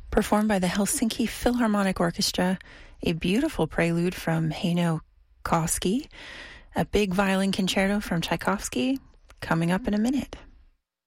performed by the Helsinki Philharmonic Orchestra, a beautiful prelude from Heino Koski, a big violin concerto from Tchaikovsky, coming up in a minute.